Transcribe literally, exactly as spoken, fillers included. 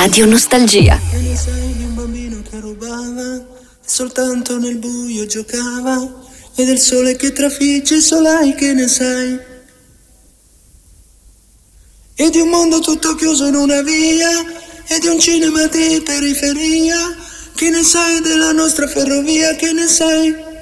Radio Nostalgia. Che ne sai di un bambino che rubava e soltanto nel buio giocava, e del sole che trafigge il solai, che ne sai? E di un mondo tutto chiuso in una via, e di un cinema di periferia, che ne sai della nostra ferrovia, che ne sai?